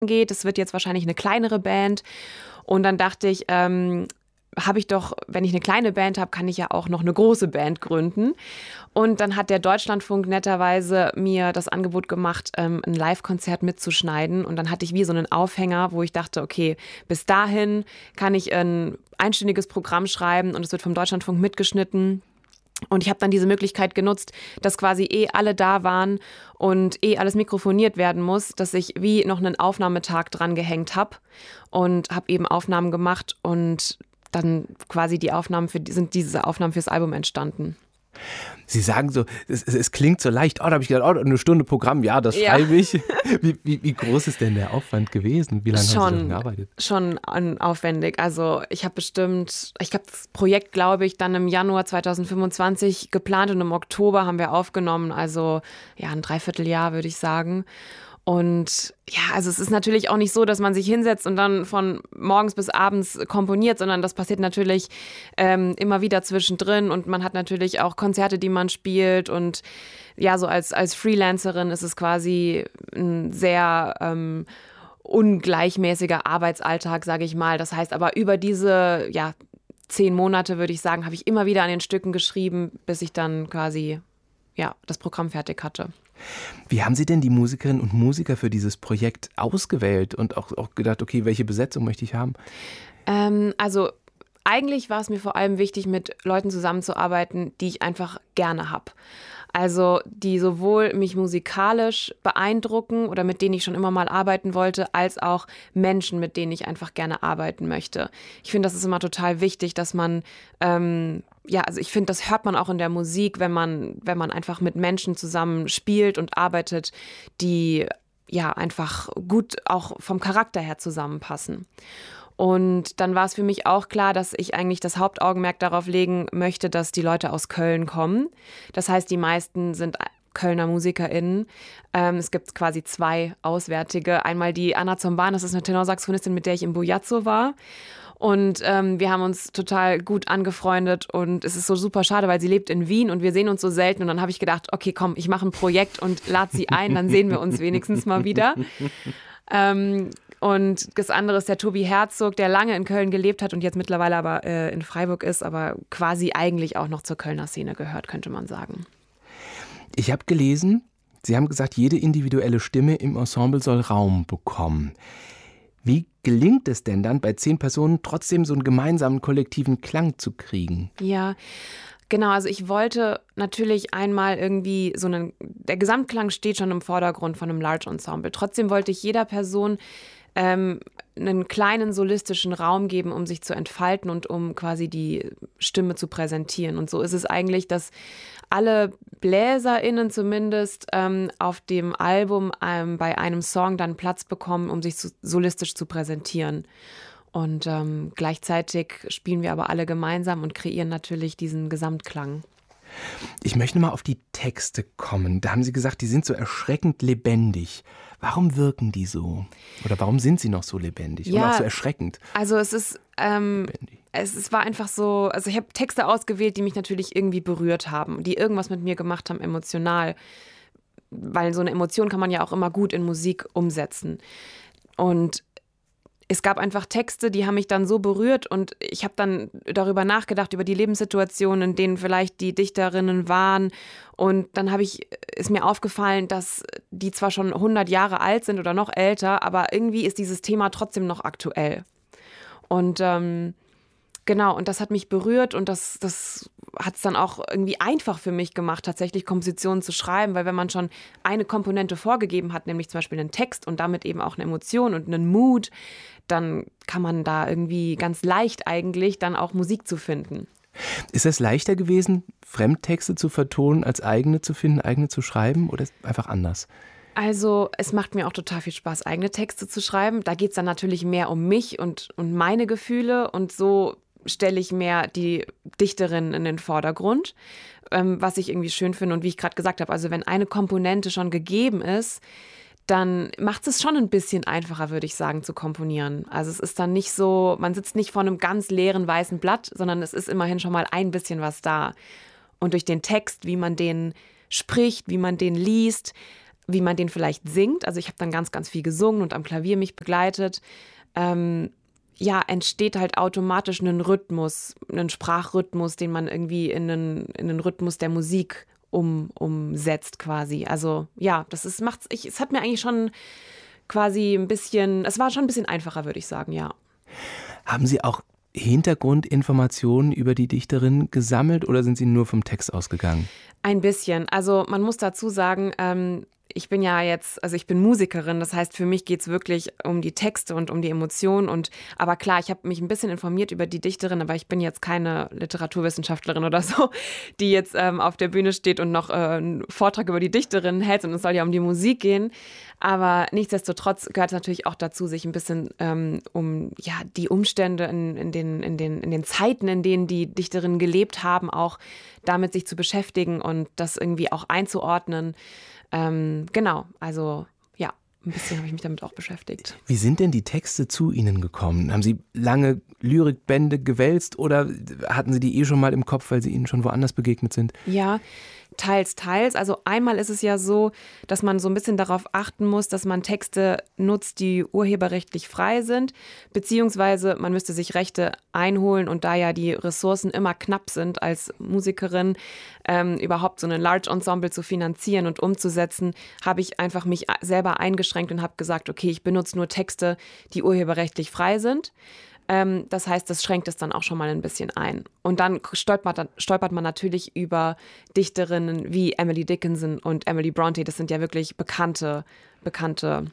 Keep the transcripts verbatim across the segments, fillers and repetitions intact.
geht. Es wird jetzt wahrscheinlich eine kleinere Band. Und dann dachte ich, ähm, habe ich doch, wenn ich eine kleine Band habe, kann ich ja auch noch eine große Band gründen. Und dann hat der Deutschlandfunk netterweise mir das Angebot gemacht, ähm, ein Live-Konzert mitzuschneiden. Und dann hatte ich wie so einen Aufhänger, wo ich dachte, okay, bis dahin kann ich ein einstündiges Programm schreiben und es wird vom Deutschlandfunk mitgeschnitten. Und ich habe dann diese Möglichkeit genutzt, dass quasi eh alle da waren und eh alles mikrofoniert werden muss, dass ich wie noch einen Aufnahmetag dran gehängt habe und habe eben Aufnahmen gemacht und dann quasi die Aufnahmen für, sind diese Aufnahmen fürs Album entstanden. Sie sagen so, es, es, es klingt so leicht, oh, da habe ich gedacht, oh, eine Stunde Programm, ja, das schreibe ich. Ja. Wie, wie, wie groß ist denn der Aufwand gewesen? Wie lange schon, haben Sie daran gearbeitet? Schon aufwendig. Also ich habe bestimmt, ich habe das Projekt, glaube ich, dann im Januar zweitausendfünfundzwanzig geplant und im Oktober haben wir aufgenommen. Also ja, ein Dreivierteljahr, würde ich sagen. Und ja, also es ist natürlich auch nicht so, dass man sich hinsetzt und dann von morgens bis abends komponiert, sondern das passiert natürlich ähm, immer wieder zwischendrin und man hat natürlich auch Konzerte, die man spielt und ja, so als, als Freelancerin ist es quasi ein sehr ähm, ungleichmäßiger Arbeitsalltag, sage ich mal. Das heißt aber über diese, ja, zehn Monate, würde ich sagen, habe ich immer wieder an den Stücken geschrieben, bis ich dann quasi, ja, das Programm fertig hatte. Wie haben Sie denn die Musikerinnen und Musiker für dieses Projekt ausgewählt und auch, auch gedacht, okay, welche Besetzung möchte ich haben? Ähm, also eigentlich war es mir vor allem wichtig, mit Leuten zusammenzuarbeiten, die ich einfach gerne habe. Also die sowohl mich musikalisch beeindrucken oder mit denen ich schon immer mal arbeiten wollte, als auch Menschen, mit denen ich einfach gerne arbeiten möchte. Ich finde, das ist immer total wichtig, dass man, ähm, ja, also ich finde, das hört man auch in der Musik, wenn man, wenn man einfach mit Menschen zusammen spielt und arbeitet, die ja einfach gut auch vom Charakter her zusammenpassen. Und dann war es für mich auch klar, dass ich eigentlich das Hauptaugenmerk darauf legen möchte, dass die Leute aus Köln kommen. Das heißt, die meisten sind Kölner MusikerInnen. Ähm, es gibt quasi zwei Auswärtige. Einmal die Anna Zomban, das ist eine Tenorsaxophonistin, mit der ich im Bujazzo war. Und ähm, wir haben uns total gut angefreundet und es ist so super schade, weil sie lebt in Wien und wir sehen uns so selten. Und dann habe ich gedacht, okay, komm, ich mache ein Projekt und lade sie ein, dann sehen wir uns wenigstens mal wieder. Ähm, Und das andere ist der Tobi Herzog, der lange in Köln gelebt hat und jetzt mittlerweile aber äh, in Freiburg ist, aber quasi eigentlich auch noch zur Kölner Szene gehört, könnte man sagen. Ich habe gelesen, Sie haben gesagt, jede individuelle Stimme im Ensemble soll Raum bekommen. Wie gelingt es denn dann, bei zehn Personen trotzdem so einen gemeinsamen kollektiven Klang zu kriegen? Ja, genau, also ich wollte natürlich einmal irgendwie so einen, der Gesamtklang steht schon im Vordergrund von einem Large Ensemble. Trotzdem wollte ich jeder Person ähm, einen kleinen solistischen Raum geben, um sich zu entfalten und um quasi die Stimme zu präsentieren. Und so ist es eigentlich, dass alle BläserInnen zumindest ähm, auf dem Album ähm, bei einem Song dann Platz bekommen, um sich zu, solistisch zu präsentieren. Und ähm, gleichzeitig spielen wir aber alle gemeinsam und kreieren natürlich diesen Gesamtklang. Ich möchte mal auf die Texte kommen. Da haben Sie gesagt, die sind so erschreckend lebendig. Warum wirken die so? Oder warum sind sie noch so lebendig ja, und auch so erschreckend? Also es ist, ähm, es, es war einfach so, also ich habe Texte ausgewählt, die mich natürlich irgendwie berührt haben, die irgendwas mit mir gemacht haben, emotional. Weil so eine Emotion kann man ja auch immer gut in Musik umsetzen. Und es gab einfach Texte, die haben mich dann so berührt und ich habe dann darüber nachgedacht, über die Lebenssituationen, in denen vielleicht die Dichterinnen waren. Und dann habe ich, ist mir aufgefallen, dass die zwar schon hundert Jahre alt sind oder noch älter, aber irgendwie ist dieses Thema trotzdem noch aktuell. Und ähm, genau, und das hat mich berührt und das, das hat es dann auch irgendwie einfach für mich gemacht, tatsächlich Kompositionen zu schreiben, weil wenn man schon eine Komponente vorgegeben hat, nämlich zum Beispiel einen Text und damit eben auch eine Emotion und einen Mood, dann kann man da irgendwie ganz leicht eigentlich dann auch Musik zu finden. Ist es leichter gewesen, Fremdtexte zu vertonen, als eigene zu finden, eigene zu schreiben oder ist es einfach anders? Also es macht mir auch total viel Spaß, eigene Texte zu schreiben. Da geht es dann natürlich mehr um mich und, und meine Gefühle und so stelle ich mehr die Dichterin in den Vordergrund, ähm, was ich irgendwie schön finde und wie ich gerade gesagt habe, also wenn eine Komponente schon gegeben ist, dann macht es schon ein bisschen einfacher, würde ich sagen, zu komponieren. Also es ist dann nicht so, man sitzt nicht vor einem ganz leeren weißen Blatt, sondern es ist immerhin schon mal ein bisschen was da. Und durch den Text, wie man den spricht, wie man den liest, wie man den vielleicht singt. Also ich habe dann ganz, ganz viel gesungen und am Klavier mich begleitet. Ähm, ja, entsteht halt automatisch ein Rhythmus, ein Sprachrhythmus, den man irgendwie in einen, in einen Rhythmus der Musik um, umsetzt quasi. Also ja, das ist, macht's, ich, es hat mir eigentlich schon quasi ein bisschen, es war schon ein bisschen einfacher, würde ich sagen, ja. Haben Sie auch Hintergrundinformationen über die Dichterin gesammelt oder sind Sie nur vom Text ausgegangen? Ein bisschen. Also man muss dazu sagen, ähm, ich bin ja jetzt, also ich bin Musikerin, das heißt, für mich geht es wirklich um die Texte und um die Emotionen. Und aber klar, ich habe mich ein bisschen informiert über die Dichterin, aber ich bin jetzt keine Literaturwissenschaftlerin oder so, die jetzt ähm, auf der Bühne steht und noch äh, einen Vortrag über die Dichterin hält und es soll ja um die Musik gehen. Aber nichtsdestotrotz gehört es natürlich auch dazu, sich ein bisschen ähm, um ja, die Umstände in, in, den, in, den, in den Zeiten, in denen die Dichterinnen gelebt haben, auch damit sich zu beschäftigen und das irgendwie auch einzuordnen. Ähm, genau, also ja, ein bisschen habe ich mich damit auch beschäftigt. Wie sind denn die Texte zu Ihnen gekommen? Haben Sie lange Lyrikbände gewälzt oder hatten Sie die eh schon mal im Kopf, weil sie Ihnen schon woanders begegnet sind? Ja, teils, teils. Also einmal ist es ja so, dass man so ein bisschen darauf achten muss, dass man Texte nutzt, die urheberrechtlich frei sind, beziehungsweise man müsste sich Rechte einholen und da ja die Ressourcen immer knapp sind als Musikerin, ähm, überhaupt so ein Large Ensemble zu finanzieren und umzusetzen, habe ich einfach mich selber eingeschränkt und habe gesagt, okay, ich benutze nur Texte, die urheberrechtlich frei sind. Das heißt, das schränkt es dann auch schon mal ein bisschen ein. Und dann stolpert, stolpert man natürlich über Dichterinnen wie Emily Dickinson und Emily Bronte. Das sind ja wirklich bekannte, bekannte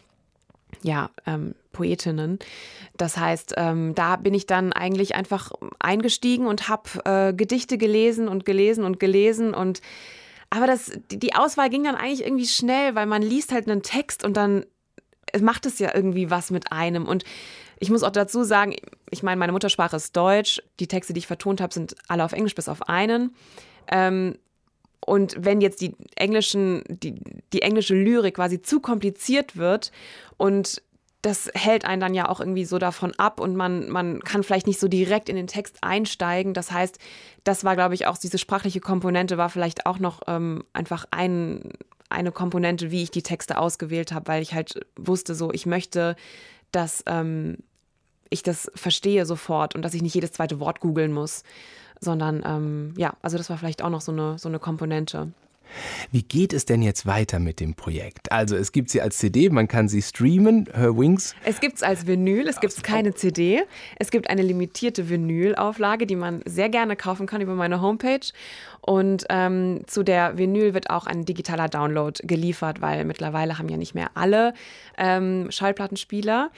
ja, ähm, Poetinnen. Das heißt, ähm, da bin ich dann eigentlich einfach eingestiegen und habe äh, Gedichte gelesen und gelesen und gelesen. Und aber das, die Auswahl ging dann eigentlich irgendwie schnell, weil man liest halt einen Text und dann macht es ja irgendwie was mit einem. Und ich muss auch dazu sagen, ich meine, meine Muttersprache ist Deutsch. Die Texte, die ich vertont habe, sind alle auf Englisch, bis auf einen. Ähm, und wenn jetzt die, englischen, die, die englische Lyrik quasi zu kompliziert wird und das hält einen dann ja auch irgendwie so davon ab und man, man kann vielleicht nicht so direkt in den Text einsteigen. Das heißt, das war, glaube ich, auch diese sprachliche Komponente war vielleicht auch noch ähm, einfach ein, eine Komponente, wie ich die Texte ausgewählt habe, weil ich halt wusste so, ich möchte, dass ähm, ich das verstehe sofort und dass ich nicht jedes zweite Wort googeln muss, sondern ähm, ja, also das war vielleicht auch noch so eine, so eine Komponente. Wie geht es denn jetzt weiter mit dem Projekt? Also es gibt sie als C D, man kann sie streamen, Her Wings. Es gibt es als Vinyl, es gibt keine C D. Es gibt eine limitierte Vinyl-Auflage, die man sehr gerne kaufen kann über meine Homepage. Und ähm, zu der Vinyl wird auch ein digitaler Download geliefert, weil mittlerweile haben ja nicht mehr alle ähm, Schallplattenspieler.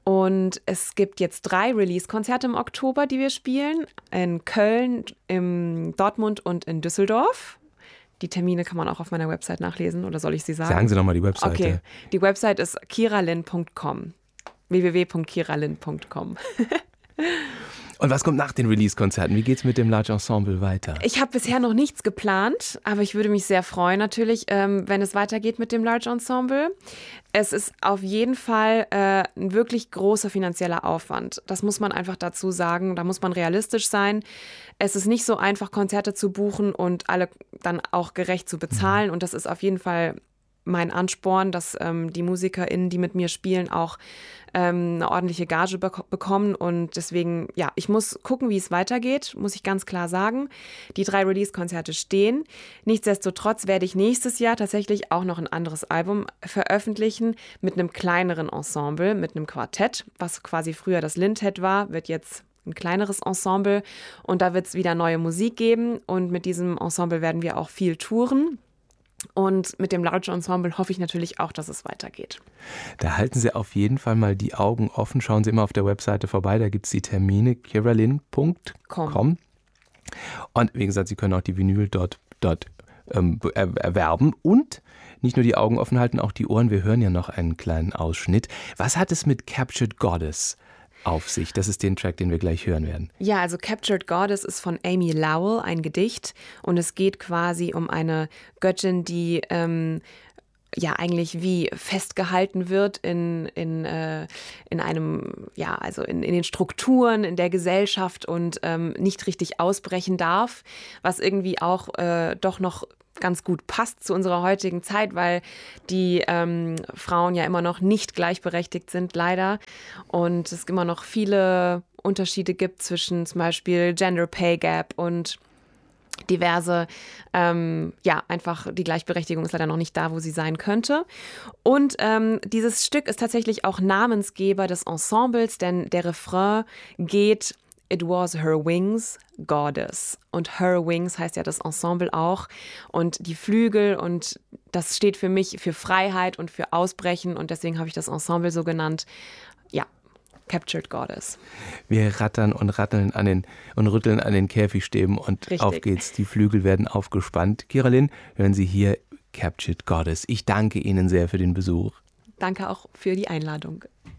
Und es gibt jetzt drei Release-Konzerte im Oktober, die wir spielen. In Köln, in Dortmund und in Düsseldorf. Die Termine kann man auch auf meiner Website nachlesen, oder soll ich sie sagen? Sagen Sie nochmal die Webseite. Okay, die Website ist kiralin punkt com. w w w punkt kiralin punkt com. Und was kommt nach den Release-Konzerten? Wie geht's mit dem Large Ensemble weiter? Ich habe bisher noch nichts geplant, aber ich würde mich sehr freuen natürlich, ähm, wenn es weitergeht mit dem Large Ensemble. Es ist auf jeden Fall äh, ein wirklich großer finanzieller Aufwand. Das muss man einfach dazu sagen. Da muss man realistisch sein. Es ist nicht so einfach, Konzerte zu buchen und alle dann auch gerecht zu bezahlen. Und das ist auf jeden Fall mein Ansporn, dass ähm, die MusikerInnen, die mit mir spielen, auch ähm, eine ordentliche Gage bek- bekommen. Und deswegen, ja, ich muss gucken, wie es weitergeht, muss ich ganz klar sagen. Die drei Release-Konzerte stehen. Nichtsdestotrotz werde ich nächstes Jahr tatsächlich auch noch ein anderes Album veröffentlichen mit einem kleineren Ensemble, mit einem Quartett, was quasi früher das Lindhead war, wird jetzt ein kleineres Ensemble. Und da wird es wieder neue Musik geben. Und mit diesem Ensemble werden wir auch viel touren. Und mit dem Large Ensemble hoffe ich natürlich auch, dass es weitergeht. Da halten Sie auf jeden Fall mal die Augen offen. Schauen Sie immer auf der Webseite vorbei, da gibt es die Termine, kiralin punkt com. Und wie gesagt, Sie können auch die Vinyl dort, dort ähm, erwerben. Und nicht nur die Augen offen halten, auch die Ohren. Wir hören ja noch einen kleinen Ausschnitt. Was hat es mit Captured Goddess auf sich? Das ist den Track, den wir gleich hören werden. Ja, also Captured Goddess ist von Amy Lowell, ein Gedicht. Und es geht quasi um eine Göttin, die ähm, ja eigentlich wie festgehalten wird in, in, äh, in einem, ja, also in, in den Strukturen, in der Gesellschaft und ähm, nicht richtig ausbrechen darf, was irgendwie auch äh, doch noch ganz gut passt zu unserer heutigen Zeit, weil die ähm, Frauen ja immer noch nicht gleichberechtigt sind, leider. Und es immer noch viele Unterschiede gibt zwischen zum Beispiel Gender Pay Gap und diverse, ähm, ja, einfach die Gleichberechtigung ist leider noch nicht da, wo sie sein könnte. Und ähm, dieses Stück ist tatsächlich auch Namensgeber des Ensembles, denn der Refrain geht: It was her wings, goddess. Und her wings heißt ja das Ensemble auch. Und die Flügel, und das steht für mich für Freiheit und für Ausbrechen. Und deswegen habe ich das Ensemble so genannt. Ja, Captured Goddess. Wir rattern und ratteln an den und rütteln an den Käfigstäben und Richtig. Auf geht's. Die Flügel werden aufgespannt. Kira Lynn, hören Sie hier Captured Goddess. Ich danke Ihnen sehr für den Besuch. Danke auch für die Einladung.